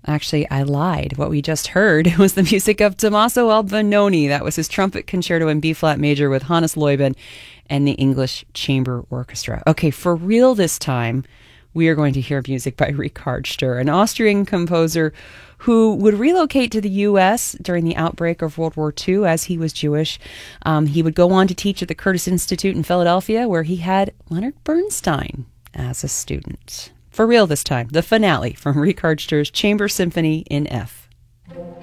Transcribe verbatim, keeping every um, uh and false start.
Actually, I lied. What we just heard was the music of Tommaso Albinoni. That was his trumpet concerto in B-flat major with Hannes Leuben and the English Chamber Orchestra. Okay, for real this time, we are going to hear music by Richard Stur, an Austrian composer who would relocate to the U S during the outbreak of World War Two as he was Jewish. Um, he would go on to teach at the Curtis Institute in Philadelphia, where he had Leonard Bernstein as a student. For real this time, the finale from Richard Stur's Chamber Symphony in F.